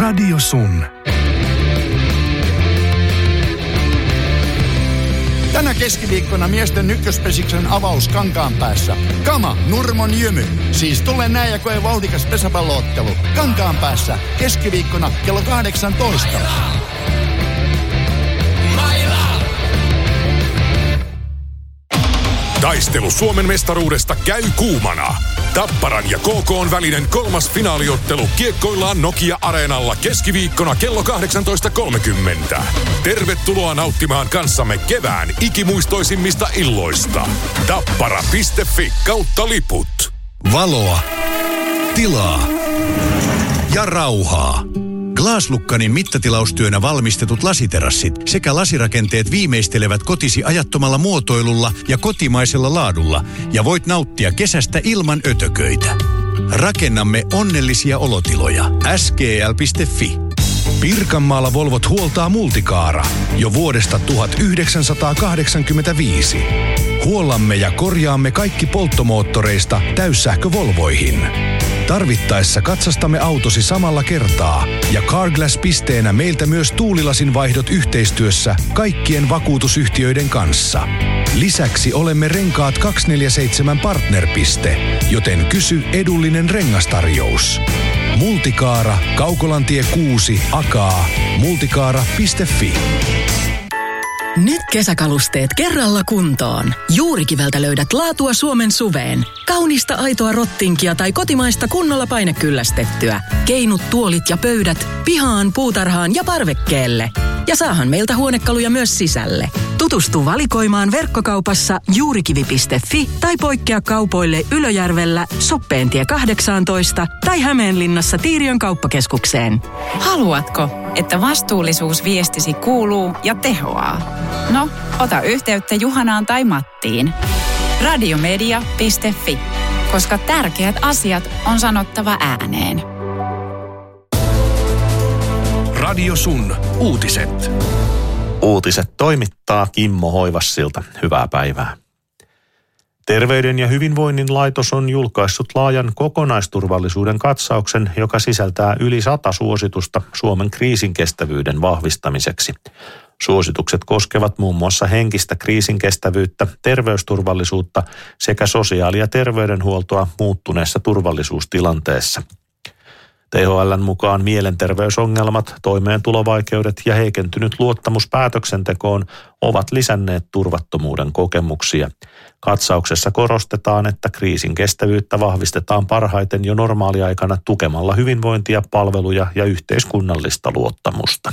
Radio Sun. Tänä keskiviikkona miesten ykköspesiksen avaus Kankaanpäässä. Kama, Nurmon Jymy. Siis tule näin ja koe vauhdikas pesäpalloottelu. Kankaanpäässä keskiviikkona kello 18. Taistelu Suomen mestaruudesta käy kuumana. Tapparan ja KK:n välinen 3. finaaliottelu kiekkoillaan Nokia-areenalla keskiviikkona kello 18.30. Tervetuloa nauttimaan kanssamme kevään ikimuistoisimmista illoista. Tappara.fi/liput. Valoa, tilaa ja rauhaa. Glaslukkanin mittatilaustyönä valmistetut lasiterassit sekä lasirakenteet viimeistelevät kotisi ajattomalla muotoilulla ja kotimaisella laadulla ja voit nauttia kesästä ilman ötököitä. Rakennamme onnellisia olotiloja. skl.fi. Pirkanmaalla Volvot huoltaa Multicaara jo vuodesta 1985. Huollamme ja korjaamme kaikki polttomoottoreista täyssähkö-Volvoihin. Tarvittaessa katsastamme autosi samalla kertaa ja Carglass-pisteenä meiltä myös tuulilasin vaihdot yhteistyössä kaikkien vakuutusyhtiöiden kanssa. Lisäksi olemme Renkaat 247 partnerpiste, joten kysy edullinen rengastarjous. Multicaara, Kaukolantie 6, Akaa, multicaara.fi. Nyt kesäkalusteet kerralla kuntoon. Juurikiveltä löydät laatua Suomen suveen. Kaunista aitoa rottinkia tai kotimaista kunnolla painekyllästettyä. Keinut, tuolit ja pöydät pihaan, puutarhaan ja parvekkeelle. Ja saahan meiltä huonekaluja myös sisälle. Tutustu valikoimaan verkkokaupassa juurikivi.fi tai poikkea kaupoille Ylöjärvellä, Soppeentie 18 tai Hämeenlinnassa Tiiriön kauppakeskukseen. Haluatko, että vastuullisuusviestisi kuuluu ja tehoaa? No, ota yhteyttä Juhanaan tai Mattiin. Radiomedia.fi, koska tärkeät asiat on sanottava ääneen. Radio Sun. Uutiset. Uutiset toimittaa Kimmo Hoivassilta. Hyvää päivää. Terveyden ja hyvinvoinnin laitos on julkaissut laajan kokonaisturvallisuuden katsauksen, joka sisältää yli 100 suositusta Suomen kriisinkestävyyden vahvistamiseksi. Suositukset koskevat muun muassa henkistä kriisinkestävyyttä, terveysturvallisuutta sekä sosiaali- ja terveydenhuoltoa muuttuneessa turvallisuustilanteessa. THL:n mukaan mielenterveysongelmat, toimeentulovaikeudet ja heikentynyt luottamus päätöksentekoon ovat lisänneet turvattomuuden kokemuksia. Katsauksessa korostetaan, että kriisin kestävyyttä vahvistetaan parhaiten jo normaaliaikana tukemalla hyvinvointia, palveluja ja yhteiskunnallista luottamusta.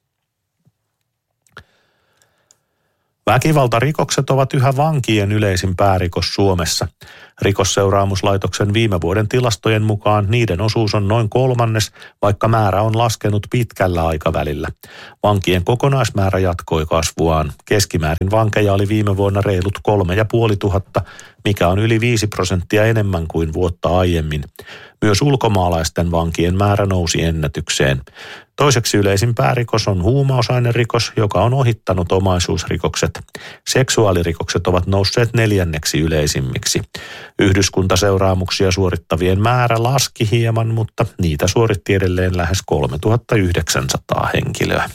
Väkivaltarikokset ovat yhä vankien yleisin päärikos Suomessa. Rikosseuraamuslaitoksen viime vuoden tilastojen mukaan niiden osuus on noin 1/3, vaikka määrä on laskenut pitkällä aikavälillä. Vankien kokonaismäärä jatkoi kasvuaan. Keskimäärin vankeja oli viime vuonna reilut 3,500, mikä on yli 5% enemmän kuin vuotta aiemmin. Myös ulkomaalaisten vankien määrä nousi ennätykseen. Toiseksi yleisin päärikos on huumausainerikos, joka on ohittanut omaisuusrikokset. Seksuaalirikokset ovat nousseet 4. yleisimmiksi. Yhdyskuntaseuraamuksia suorittavien määrä laski hieman, mutta niitä suoritti edelleen lähes 3900 henkilöä.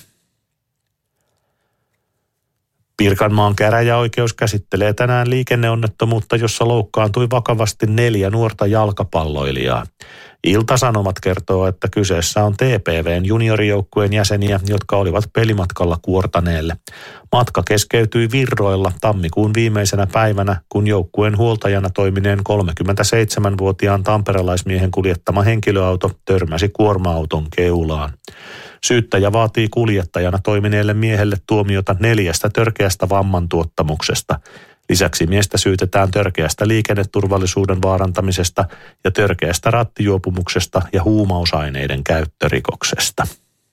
Pirkanmaan käräjäoikeus käsittelee tänään liikenneonnettomuutta, jossa loukkaantui vakavasti 4 nuorta jalkapalloilijaa. Ilta-Sanomat kertoo, että kyseessä on TPV:n juniorijoukkueen jäseniä, jotka olivat pelimatkalla Kuortaneelle. Matka keskeytyi Virroilla tammikuun viimeisenä päivänä, kun joukkueen huoltajana toimineen 37-vuotiaan tamperelaismiehen kuljettama henkilöauto törmäsi kuorma-auton keulaan. Syyttäjä vaatii kuljettajana toimineelle miehelle tuomiota 4 törkeästä vammantuottamuksesta. Lisäksi miestä syytetään törkeästä liikenneturvallisuuden vaarantamisesta ja törkeästä rattijuopumuksesta ja huumausaineiden käyttörikoksesta.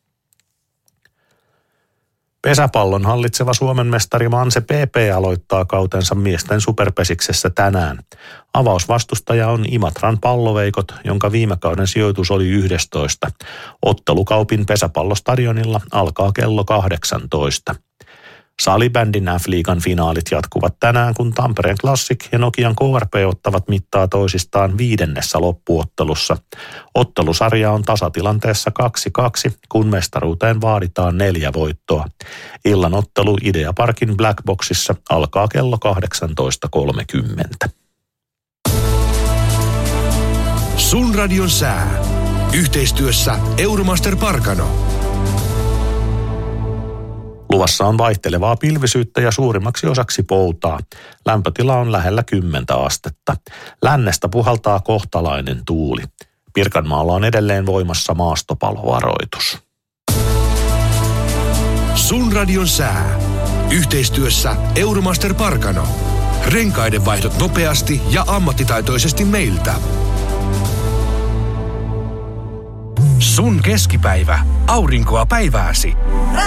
Pesäpallon hallitseva Suomen mestari Manse PP aloittaa kautensa miesten superpesiksessä tänään. Avausvastustaja on Imatran Palloveikot, jonka viime kauden sijoitus oli 11. Ottelu Kaupin pesäpallostadionilla alkaa kello 18. Salibändin F-liigan finaalit jatkuvat tänään, kun Tampereen Classic ja Nokian KRP ottavat mittaa toisistaan 5. loppuottelussa. Ottelusarja on tasatilanteessa 2-2, kun mestaruuteen vaaditaan 4 voittoa. Illan ottelu Ideaparkin Black Boxissa alkaa kello 18.30. Sun radion sää. Yhteistyössä Euromaster Parkano. Luvassa on vaihtelevaa pilvisyyttä ja suurimmaksi osaksi poutaa. Lämpötila on lähellä 10 astetta. Lännestä puhaltaa kohtalainen tuuli. Pirkanmaalla on edelleen voimassa maastopalovaroitus. Sun radion sää. Yhteistyössä Euromaster Parkano. Renkaiden vaihdot nopeasti ja ammattitaitoisesti meiltä. Sun keskipäivä. Aurinkoa päivääsi.